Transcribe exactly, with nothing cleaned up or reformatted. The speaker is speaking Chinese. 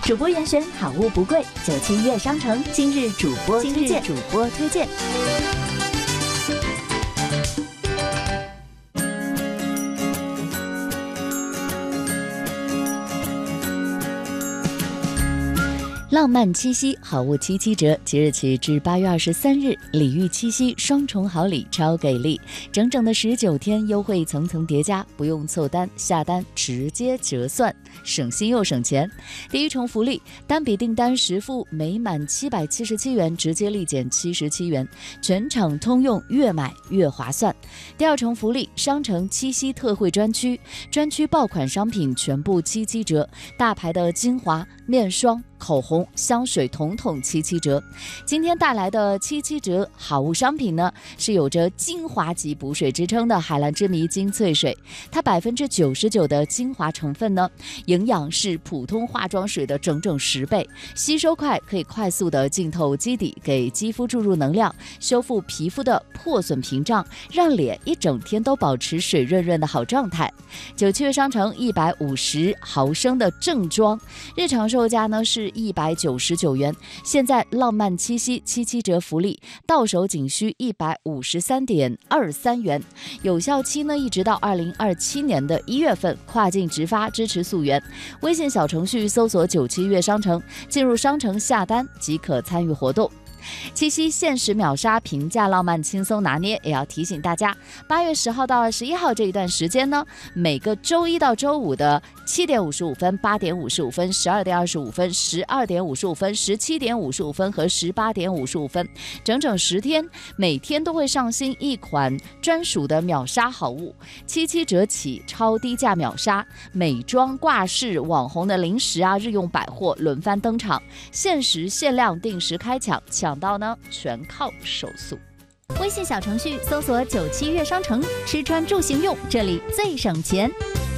主播严选好物不贵，九七月商城今日主播推荐，主播推荐。浪漫七夕好物七七折，即日起至八月二十三日，礼遇七夕双重好礼超给力，整整的十九天优惠层层叠加，不用凑单下单直接折算，省心又省钱。第一重福利，单笔订单实付每满七百七十七元直接立减七十七元，全场通用，越买越划算。第二重福利，商城七夕特惠专区，专区爆款商品全部七七折，大牌的精华、面霜、口红、香水统统七七折。今天带来的七七折好物商品呢，是有着精华级补水之称的海蓝之谜精粹水，它百分之九十九的精华成分呢，营养是普通化妆水的整整十倍，吸收快，可以快速的浸透基底，给肌肤注入能量，修复皮肤的破损屏障，让脸一整天都保持水润润的好状态。九七月商城一百五十毫升的正装，日常售价呢是一百九十九元，现在浪漫七夕七七折福利，到手仅需一百五十三点二三元，有效期呢一直到二零二七年的一月份，跨境直发，支持溯源。微信小程序搜索九七月商城，进入商城下单即可参与活动。七夕限时秒杀，平价浪漫轻松拿捏。也要提醒大家，八月十号到二十一号这一段时间呢，每个周一到周五的七点五十五分、八点五十五分、十二点二十五分、十二点五十五分、十七点五十五分和十八点五十五分，整整十天，每天都会上新一款专属的秒杀好物，七七折起，超低价秒杀，美妆、挂饰、网红的零食啊、日用百货轮番登场，限时限量，定时开抢，抢到呢全靠手速。微信小程序搜索九七月商城，吃穿住行用，这里最省钱。